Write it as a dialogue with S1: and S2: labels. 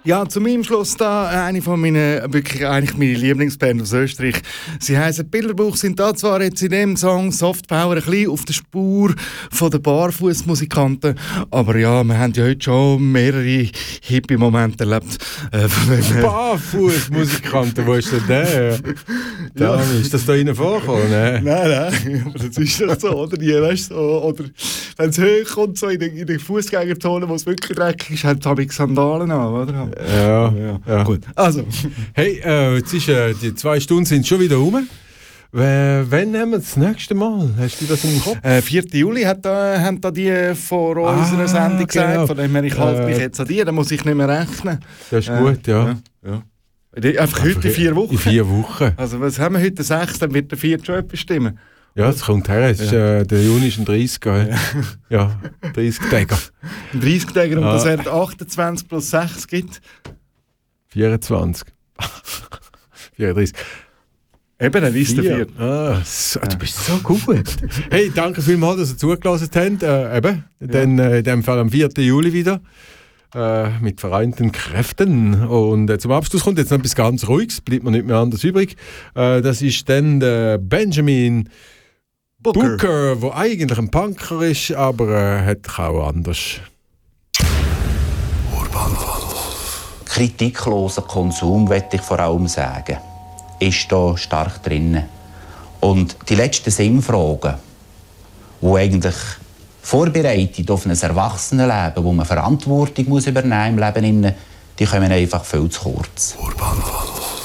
S1: Ja, zu meinem Schluss da eine von meinen, wirklich eigentlich meine Lieblingsband aus Österreich. Sie heissen Bilderbuch, sind da zwar jetzt in dem Song Softpower ein bisschen auf der Spur von den Barfußmusikanten, aber ja, wir haben ja heute schon mehrere Hippie-Momente erlebt.
S2: Barfußmusikanten, wo ist denn der? Ja. Ist das da Ihnen vorgekommen?
S1: Nein, aber das ist doch so, oder? Die, weißt, so, oder wenn es hochkommt, so in der Fußgängerzone, wo es wirklich dreckig ist, hat es Sandalen an, oder?
S2: Ja.
S1: Gut, also.
S2: Hey, jetzt ist, die 2 Stunden sind schon wieder rum. Wann nehmen wir das nächste Mal? Hast du das im Kopf?
S1: 4. Juli haben da die vor unserer Sendung gesagt. Genau. Von dem her, ich halte mich jetzt an die, da muss ich nicht mehr rechnen.
S2: Das ist gut, ja.
S1: Einfach heute in 4 Wochen.
S2: In 4 Wochen.
S1: Also was haben wir heute, 6, dann wird der 4. schon etwas stimmen.
S2: Ja, das kommt her. Ist, der Juni ist ein 30er. Ja, 30-Täger.
S1: Ein 30-Täger und dass er 28 plus 6 gibt?
S2: 24. 34.
S1: Eben, dann ist der 4.
S2: Du bist so gut. Hey, danke vielmals, dass ihr zugelassen habt. Dann in dem Fall am 4. Juli wieder. Mit vereinten Kräften. Und zum Abschluss kommt jetzt noch etwas ganz Ruhiges. Bleibt mir nicht mehr anders übrig. Das ist dann der Benjamin Booker, der eigentlich ein Punker ist, aber hat auch anders.
S3: Kritikloser Konsum, möchte ich vor allem sagen, ist da stark drin. Und die letzten Sinnfragen, die eigentlich vorbereitet auf ein Erwachsenenleben, wo man Verantwortung muss übernehmen muss im Leben, die kommen einfach viel zu kurz.